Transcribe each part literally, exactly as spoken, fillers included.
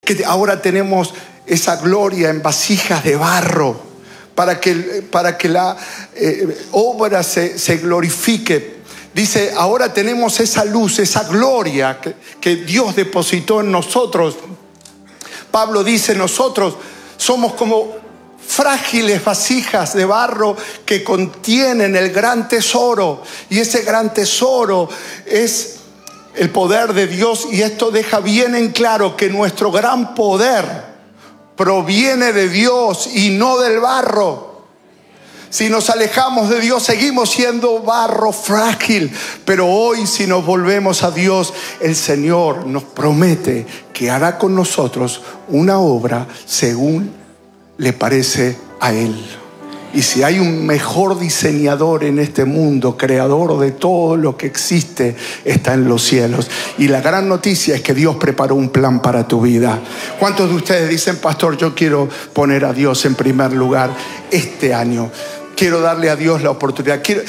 que ahora tenemos esa gloria en vasijas de barro para que, para que la eh, obra se, se glorifique. Dice, ahora tenemos esa luz, esa gloria que, que Dios depositó en nosotros. Pablo dice, nosotros somos como frágiles vasijas de barro que contienen el gran tesoro. Y ese gran tesoro es el poder de Dios. Y esto deja bien en claro que nuestro gran poder proviene de Dios y no del barro. Si nos alejamos de Dios, seguimos siendo barro frágil. Pero hoy, si nos volvemos a Dios, el Señor nos promete que hará con nosotros una obra según le parece a Él. Y si hay un mejor diseñador en este mundo, creador de todo lo que existe, está en los cielos. Y la gran noticia es que Dios preparó un plan para tu vida. ¿Cuántos de ustedes dicen, pastor, yo quiero poner a Dios en primer lugar este año? Quiero darle a Dios la oportunidad. Quiero...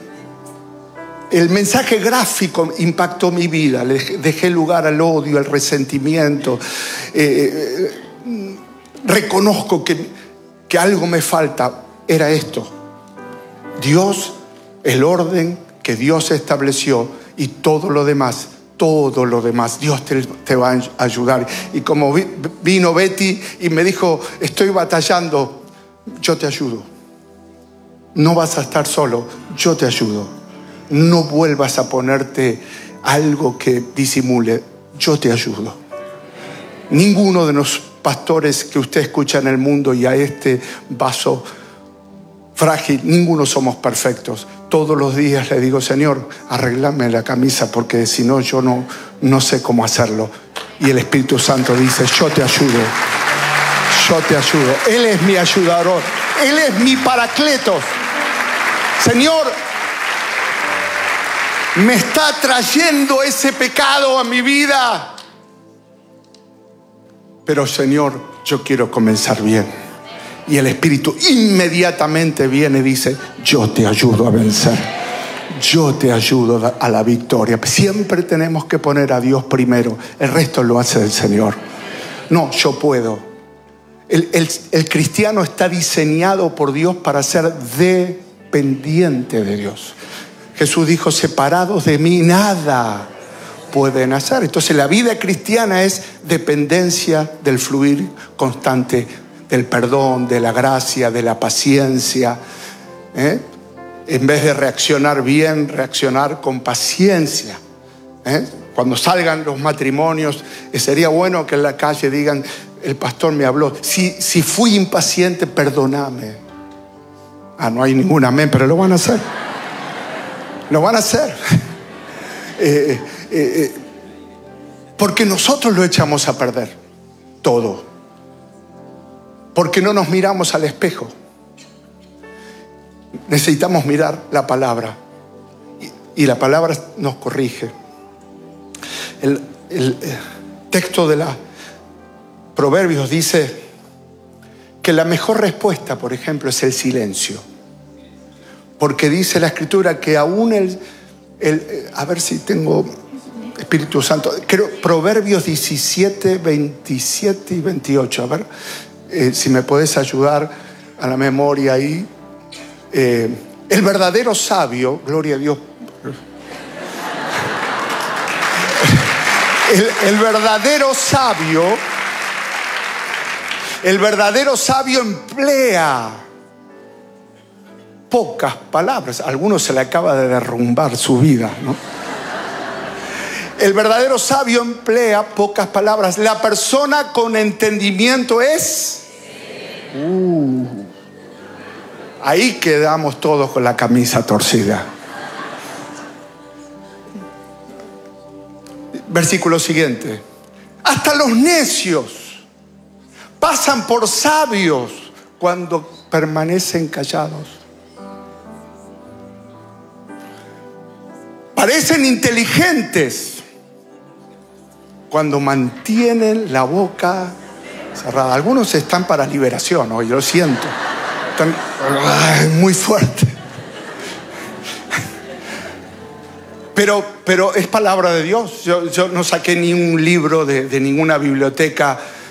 El mensaje gráfico impactó mi vida. Le dejé lugar al odio, al resentimiento. Eh, eh, reconozco que, que algo me falta. Era esto. Dios, el orden que Dios estableció y todo lo demás, todo lo demás, Dios te, te va a ayudar. Y como vi, vino Betty y me dijo, estoy batallando, yo te ayudo. No vas a estar solo, yo te ayudo. No vuelvas a ponerte algo que disimule, yo te ayudo. Ninguno de los pastores que usted escucha en el mundo y a este vaso frágil, ninguno somos perfectos. Todos los días le digo, Señor, arréglame la camisa porque si no yo no, no sé cómo hacerlo. Y el Espíritu Santo dice, yo te ayudo, yo te ayudo. Él es mi ayudador, Él es mi paracletos. Señor, me está trayendo ese pecado a mi vida. Pero Señor, yo quiero comenzar bien. Y el Espíritu inmediatamente viene y dice, yo te ayudo a vencer. Yo te ayudo a la victoria. Siempre tenemos que poner a Dios primero. El resto lo hace el Señor. No, yo puedo. El, el, el cristiano está diseñado por Dios para ser dependiente de Dios. Jesús dijo, separados de mí nada pueden hacer. Entonces la vida cristiana es dependencia del fluir constante del perdón, de la gracia, de la paciencia. ¿eh? En vez de reaccionar bien, reaccionar con paciencia. ¿eh? Cuando salgan los matrimonios, sería bueno que en la calle digan, el pastor me habló, si, si fui impaciente, perdóname. Ah, no hay ningún amén, pero lo van a hacer. Lo van a hacer. eh, eh, eh, porque nosotros lo echamos a perder todo. Porque no nos miramos al espejo. Necesitamos mirar la palabra. Y, y la palabra nos corrige. El, el, el texto de la Proverbios dice que la mejor respuesta, por ejemplo, es el silencio. Porque dice la Escritura que aún el... el a ver si tengo Espíritu Santo. Creo Proverbios diecisiete, veintisiete y veintiocho. A ver... Eh, si me puedes ayudar a la memoria ahí. Eh, el verdadero sabio, gloria a Dios. El, el verdadero sabio, el verdadero sabio emplea pocas palabras. A algunos se le acaba de derrumbar su vida, ¿no? El verdadero sabio emplea pocas palabras. La persona con entendimiento es... Uh, ahí quedamos todos con la camisa torcida. Versículo siguiente. Hasta los necios pasan por sabios cuando permanecen callados. Parecen inteligentes cuando mantienen la boca cerrada. Algunos están para liberación hoy, lo siento. Están ay, muy fuerte. Pero, pero es palabra de Dios. Yo, yo no saqué ni un libro de, de ninguna biblioteca